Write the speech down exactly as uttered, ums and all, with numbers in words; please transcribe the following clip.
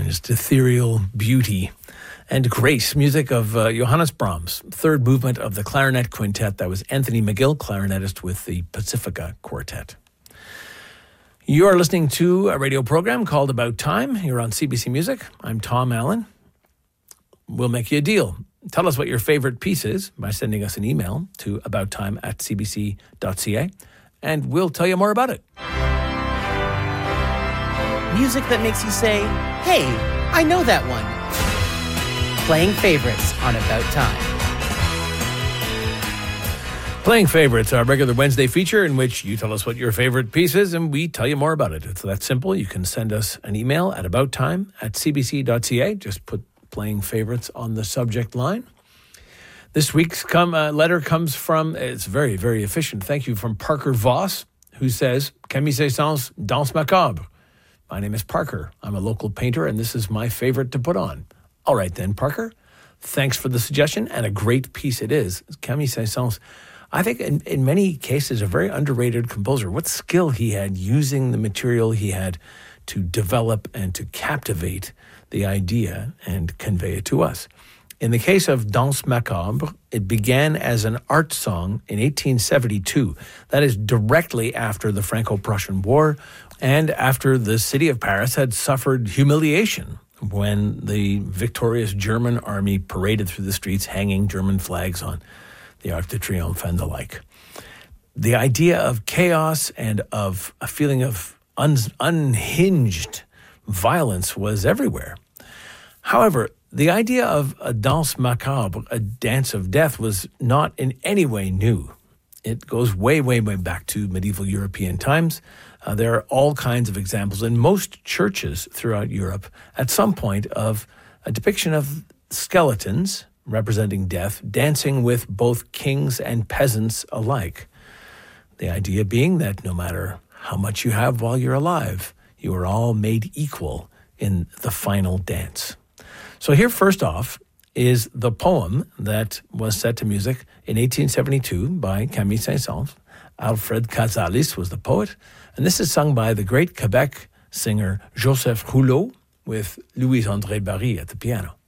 finest ethereal beauty and grace, music of uh, Johannes Brahms, third movement of the clarinet quintet. That was Anthony McGill, clarinetist with the Pacifica Quartet. You are listening to a radio program called About Time. You're on C B C Music. I'm Tom Allen. We'll make you a deal. Tell us what your favorite piece is by sending us an email to abouttime at c b c dot c a, and we'll tell you more about it. Music that makes you say, hey, I know that one. Playing favorites on About Time. Playing Favorites, our regular Wednesday feature in which you tell us what your favorite piece is and we tell you more about it. It's that simple. You can send us an email at abouttime at c b c dot c a. Just put Playing Favorites on the subject line. This week's come, uh, letter comes from, it's very, very efficient. Thank you, from Parker Voss, who says, Camille Saint-Saëns, Danse Macabre. My name is Parker. I'm a local painter, and this is my favorite to put on. All right then, Parker. Thanks for the suggestion, and a great piece it is. Camille Saint-Saëns, I think in, in many cases, a very underrated composer. What skill he had using the material he had to develop and to captivate the idea and convey it to us. In the case of Danse Macabre, it began as an art song in eighteen seventy-two. That is directly after the Franco-Prussian War and after the city of Paris had suffered humiliation when the victorious German army paraded through the streets hanging German flags on the Arc de Triomphe and the like. The idea of chaos and of a feeling of un- unhinged violence was everywhere. However, the idea of a danse macabre, a dance of death, was not in any way new. It goes way, way, way back to medieval European times. Uh, there are all kinds of examples in most churches throughout Europe at some point of a depiction of skeletons representing death, dancing with both kings and peasants alike. The idea being that no matter how much you have while you're alive, you are all made equal in the final dance. So here, first off, is the poem that was set to music in eighteen seventy-two by Camille Saint-Saëns. Alfred Cazalis was the poet, and this is sung by the great Quebec singer Joseph Rouleau with Louis-André Barye at the piano.